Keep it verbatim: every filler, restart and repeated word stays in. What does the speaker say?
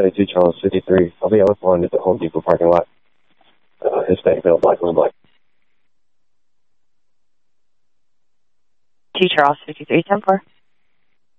seventy-two Charles fifty-three. I'll be out one at the Home Depot parking lot. Uh, Hispanic male, black male, black. two Charles fifty-three, ten four.